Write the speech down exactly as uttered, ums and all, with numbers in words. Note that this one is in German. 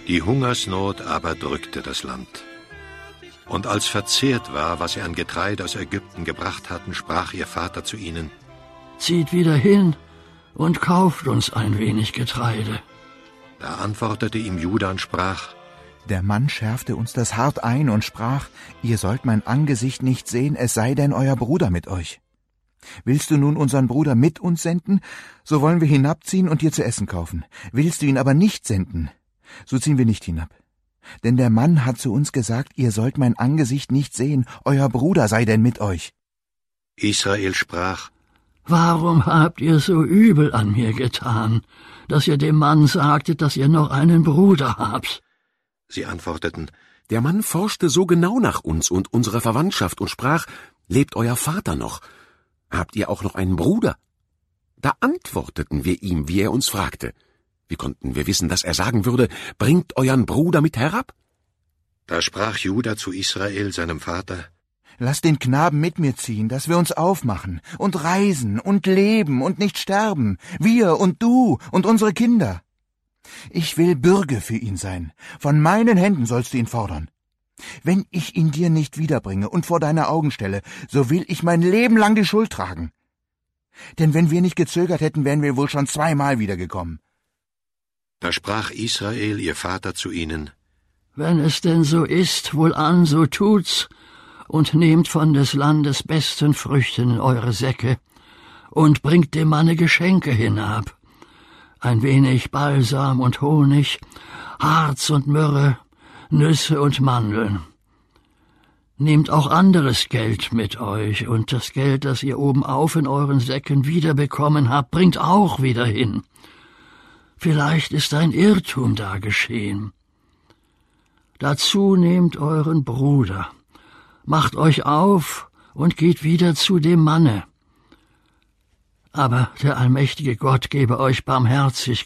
Die Hungersnot aber drückte das Land. Und als verzehrt war, was sie an Getreide aus Ägypten gebracht hatten, sprach ihr Vater zu ihnen: Zieht wieder hin und kauft uns ein wenig Getreide. Da antwortete ihm Juda und sprach: Der Mann schärfte uns das hart ein und sprach: Ihr sollt mein Angesicht nicht sehen, es sei denn euer Bruder mit euch. Willst du nun unseren Bruder mit uns senden, so wollen wir hinabziehen und dir zu essen kaufen. Willst du ihn aber nicht senden, so ziehen wir nicht hinab. Denn der Mann hat zu uns gesagt, ihr sollt mein Angesicht nicht sehen, euer Bruder sei denn mit euch. Israel sprach: Warum habt ihr so übel an mir getan, dass ihr dem Mann sagtet, dass ihr noch einen Bruder habt? Sie antworteten: Der Mann forschte so genau nach uns und unserer Verwandtschaft und sprach: Lebt euer Vater noch? Habt ihr auch noch einen Bruder? Da antworteten wir ihm, wie er uns fragte. Wie konnten wir wissen, dass er sagen würde: Bringt euren Bruder mit herab? Da sprach Juda zu Israel, seinem Vater: Lass den Knaben mit mir ziehen, dass wir uns aufmachen und reisen und leben und nicht sterben, wir und du und unsere Kinder. Ich will Bürge für ihn sein, von meinen Händen sollst du ihn fordern. Wenn ich ihn dir nicht wiederbringe und vor deine Augen stelle, so will ich mein Leben lang die Schuld tragen. Denn wenn wir nicht gezögert hätten, wären wir wohl schon zweimal wiedergekommen. Da sprach Israel, ihr Vater, zu ihnen: Wenn es denn so ist, wohlan, so tut's, und nehmt von des Landes besten Früchten in eure Säcke und bringt dem Manne Geschenke hinab, ein wenig Balsam und Honig, Harz und Myrrhe, Nüsse und Mandeln. Nehmt auch anderes Geld mit euch, und das Geld, das ihr obenauf in euren Säcken wiederbekommen habt, bringt auch wieder hin. Vielleicht ist ein Irrtum da geschehen. Dazu nehmt euren Bruder, macht euch auf und geht wieder zu dem Manne. Aber der allmächtige Gott gebe euch Barmherzigkeit